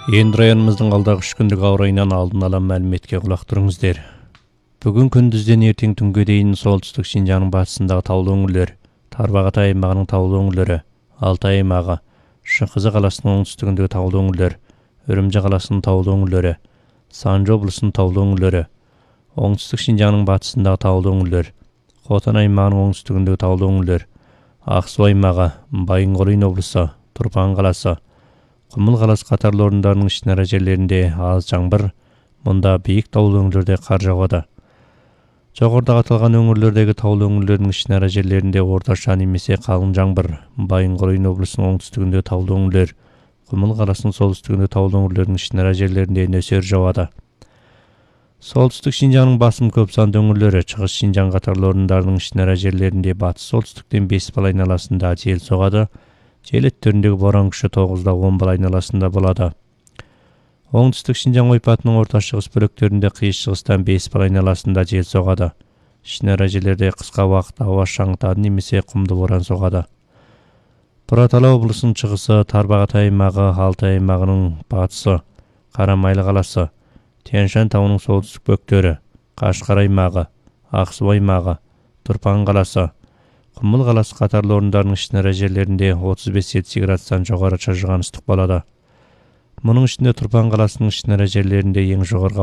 Енді районымыздың алдағы 3 күндік ауа райынан алдын ала мәліметке құлақ түріңіздер. Бүгін күндізден ертең түнге дейін солтүстік Шинжаңның батысындағы таулы өңірлер, Тарбағатай аймағының таулы өңірлері, Алтай аймағы, Шыңғызы қаласының оңтүстігіндегі таулы өңірлер, Үрімжі қаласының таулы өңірлері, Санжы облысының таулы өңірлері, оңтүстік Шинжаңның батысындағы таулы өңірлер, Хотан аймағының оңтүстігіндегі таулы өңірлер, Ақсу аймағы, Байынқорин облысы, Тұрпан қаласы, Құмыл қаласы қатарлы орындарының ішінара жерлерінде аз жаңбыр, мұнда биік таулы өңірлерде қар жауады. Жоғарыда аталған өңірлердегі таулы өңірлердің ішінара жерлерінде орташа немесе қалың жаңбыр, Байынқорин облысының оңтүстігінде таулы өңірлер, Құмыл қаласының солтүстігінде таулы өңірлердің ішінара жерлерінде нөсер жауады. Солтүстік Шинжаңның басым көп санды өңірлері, Шығыс Шинжаң қатарлы орындарының ішінара жерлерінде батыс солтүстіктен 5 бал айналасында жел соғады. Жел өттеріндегі боран күші 9-да 10 бал айналасында болады. Оңтүстік Шинжаң ойпатының орта шығыс бөліктерінде қиыс шығыстан 5 бал айналасында жел соғады. Ішінара жерлерде қысқа уақыт ауа шаңытады немесе құмды боран соғады. Бұратала облысының шығысы, Тарбағатай аймағы, Алтай аймағының батысы, Қарамайлы қаласы, Тянь-Шань тауының солтүстік бөктері, Қашқар аймағы, Ақсу аймағы, Тұрпан қаласы, Құмыл қаласы қатарлы орындарының ішінара жерлерінде 35-70 градустан жоғары шыжыған ыстық болады. Мұның ішінде Тұрпан қаласының ішінара жерлерінде ең жоғарғы